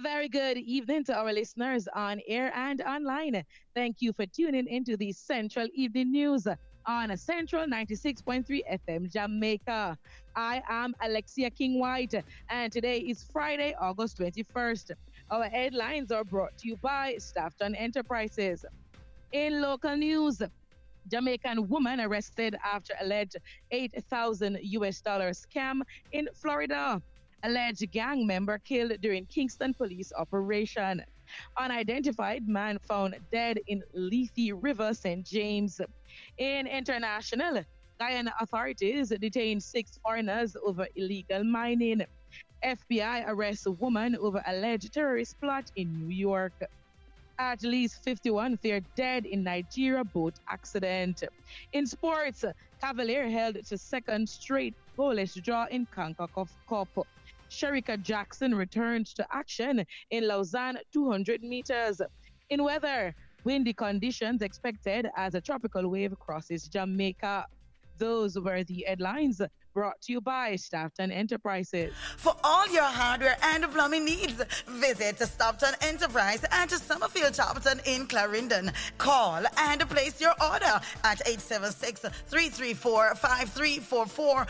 very good evening to our listeners on air and online. Thank you for tuning into the Central Evening News on Central 96.3 FM Jamaica. I am Alexia King White, and today is Friday, August 21st. Our headlines are brought to you by Staffton Enterprises. In local news, Jamaican woman arrested after alleged 8,000 US dollar scam in Florida. Alleged gang member killed during Kingston police operation. Unidentified man found dead in Lethe River, St. James. In international, Guyana authorities detained 6 foreigners over illegal mining. FBI arrests a woman over alleged terrorist plot in New York. At least 51 feared dead in Nigeria boat accident. In sports, Cavalier held to second straight goalless draw in CONCACAF Cup. Sherika Jackson returned to action in Lausanne 200 meters. In weather, windy conditions expected as a tropical wave crosses Jamaica. Those were the headlines brought to you by Staffton Enterprises. For all your hardware and plumbing needs, visit Staffton Enterprise at Summerfield Charlton in Clarendon. Call and place your order at 876-334-5344 or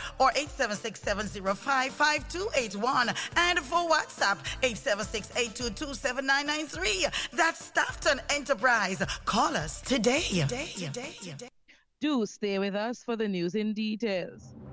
876-705-5281. And for WhatsApp, 876-822-7993. That's Staffton Enterprise. Call us today. Do stay with us for the news in details.